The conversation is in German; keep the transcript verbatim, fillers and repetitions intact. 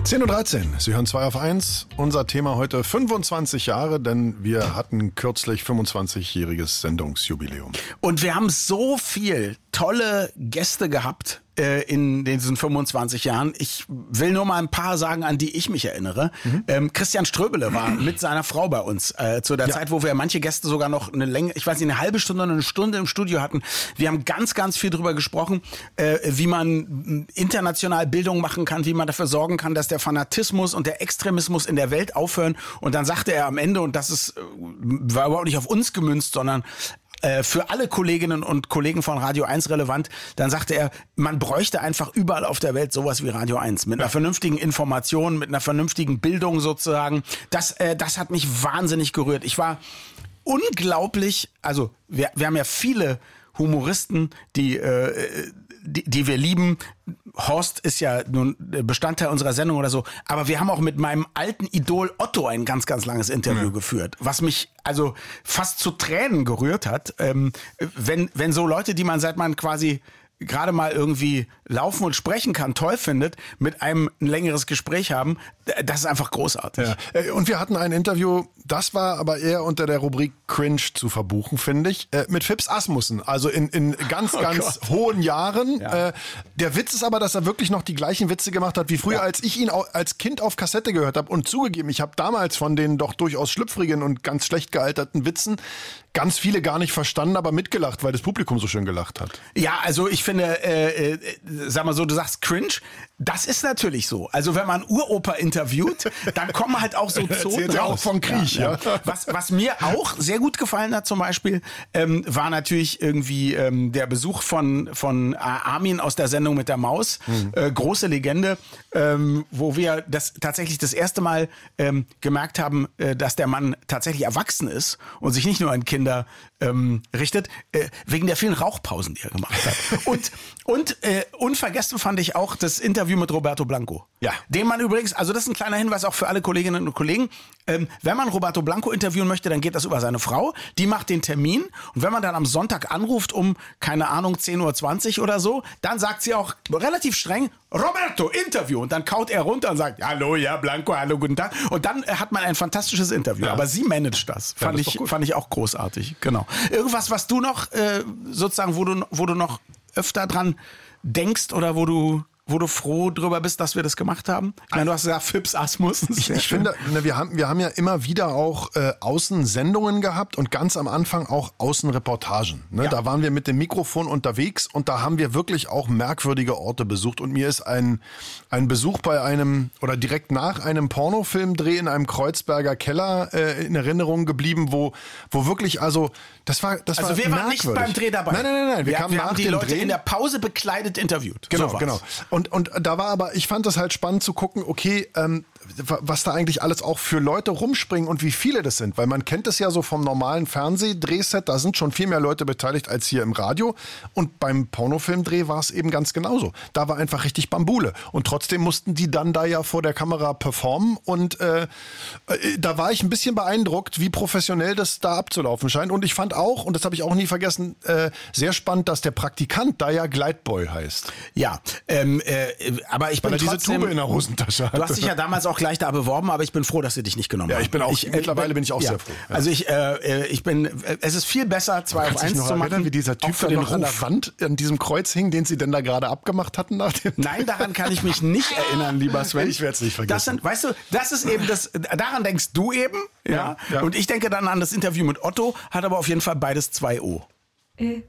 zehn Uhr dreizehn, Sie hören zwei auf eins. Unser Thema heute fünfundzwanzig Jahre, denn wir hatten kürzlich fünfundzwanzigjähriges Sendungsjubiläum. Und wir haben so viel tolle Gäste gehabt äh, in diesen fünfundzwanzig Jahren. Ich will nur mal ein paar sagen, an die ich mich erinnere. Mhm. Ähm, Christian Ströbele war mit seiner Frau bei uns äh, zu der ja. Zeit, wo wir manche Gäste sogar noch eine Länge, ich weiß nicht, eine halbe Stunde oder eine Stunde im Studio hatten. Wir haben ganz, ganz viel drüber gesprochen, äh, wie man international Bildung machen kann, wie man dafür sorgen kann, dass der Fanatismus und der Extremismus in der Welt aufhören. Und dann sagte er am Ende, und das ist, war überhaupt nicht auf uns gemünzt, sondern für alle Kolleginnen und Kollegen von Radio eins relevant, dann sagte er, man bräuchte einfach überall auf der Welt sowas wie Radio eins. Mit einer vernünftigen Information, mit einer vernünftigen Bildung sozusagen. Das, äh, das hat mich wahnsinnig gerührt. Ich war unglaublich, also wir, wir haben ja viele Humoristen, die, äh, die, die wir lieben. Horst ist ja nun Bestandteil unserer Sendung oder so, aber wir haben auch mit meinem alten Idol Otto ein ganz, ganz langes Interview mhm. geführt, was mich also fast zu Tränen gerührt hat, ähm, wenn, wenn so Leute, die man seit man quasi gerade mal irgendwie laufen und sprechen kann, toll findet, mit einem ein längeres Gespräch haben, das ist einfach großartig. Ja. Und wir hatten ein Interview, das war aber eher unter der Rubrik Cringe zu verbuchen, finde ich, mit Phipps Asmussen, also in, in ganz, oh ganz Gott. hohen Jahren. Ja. Der Witz ist aber, dass er wirklich noch die gleichen Witze gemacht hat wie früher, ja. als ich ihn als Kind auf Kassette gehört habe. Und zugegeben, ich habe damals von den doch durchaus schlüpfrigen und ganz schlecht gealterten Witzen ganz viele gar nicht verstanden, aber mitgelacht, weil das Publikum so schön gelacht hat. Ja, also ich finde, äh, äh, sag mal so, du sagst cringe, das ist natürlich so. Also wenn man Uroper interviewt, dann kommen halt auch so Zoten ja raus. Auch von Krieg, ja. ja. Was, was mir auch sehr gut gefallen hat zum Beispiel, ähm, war natürlich irgendwie ähm, der Besuch von, von Armin aus der Sendung mit der Maus. Mhm. Äh, große Legende, ähm, wo wir das tatsächlich das erste Mal ähm, gemerkt haben, äh, dass der Mann tatsächlich erwachsen ist und sich nicht nur an Kinder ähm, richtet, äh, wegen der vielen Rauchpausen, die er gemacht hat. Und, und äh, unvergessen fand ich auch das Interview mit Roberto Blanco. Ja. Den man übrigens, also das ist ein kleiner Hinweis auch für alle Kolleginnen und Kollegen, ähm, wenn man Roberto Blanco interviewen möchte, dann geht das über seine Frau, die macht den Termin und wenn man dann am Sonntag anruft um, keine Ahnung, zehn Uhr zwanzig oder so, dann sagt sie auch relativ streng, Roberto, Interview. Und dann kaut er runter und sagt, hallo, ja, Blanco, hallo, guten Tag. Und dann äh, hat man ein fantastisches Interview. Ja. Aber sie managt das. Fand, ja, das ich, fand ich auch großartig. Genau. Irgendwas, was du noch, äh, sozusagen, wo du, wo du noch öfter dran denkst oder wo du... wo du froh drüber bist, dass wir das gemacht haben? Ich meine, du hast gesagt, Phipps Asmussen. Ich, ich finde, ne, wir haben, wir haben ja immer wieder auch äh, Außensendungen gehabt und ganz am Anfang auch Außenreportagen. Ne? Ja. Da waren wir mit dem Mikrofon unterwegs und da haben wir wirklich auch merkwürdige Orte besucht. Und mir ist ein, ein Besuch bei einem, oder direkt nach einem Pornofilmdreh in einem Kreuzberger Keller äh, in Erinnerung geblieben, wo, wo wirklich, also, das war, das also war wir waren nicht beim Dreh dabei. Nein, nein, nein, nein. Wir, wir kamen wir nach haben die dem Leute Dreh. in der Pause bekleidet interviewt. Genau, so genau. Und, und da war aber, ich fand das halt spannend zu gucken, okay, ähm, was da eigentlich alles auch für Leute rumspringen und wie viele das sind. Weil man kennt es ja so vom normalen Fernsehdrehset, da sind schon viel mehr Leute beteiligt als hier im Radio. Und beim Pornofilmdreh war es eben ganz genauso. Da war einfach richtig Bambule. Und trotzdem mussten die dann da ja vor der Kamera performen. Und äh, äh, da war ich ein bisschen beeindruckt, wie professionell das da abzulaufen scheint. Und ich fand auch, und das habe ich auch nie vergessen, äh, sehr spannend, dass der Praktikant da ja Gleitboy heißt. Ja, ähm, äh, aber ich bin Weil er trotzdem... diese Tube in der Hosentasche hatte. Du hast dich ja damals auch gleich da beworben, aber ich bin froh, dass sie dich nicht genommen haben. Ja, ich bin auch, ich, äh, mittlerweile bin ich auch ja. sehr froh. Ja. Also ich, äh, ich bin, es ist viel besser, zwei auf eins zu machen. Wie dieser Typ für den den noch an der Wand an diesem Kreuz hing, den sie denn da gerade abgemacht hatten nach dem... Nein, daran kann ich mich nicht erinnern, lieber Sven. Ich werde es nicht vergessen. Das sind, weißt du, das ist eben das, daran denkst du eben, ja, ja, ja. Und ich denke dann an das Interview mit Otto, hat aber auf jeden Fall beides zwei O. Et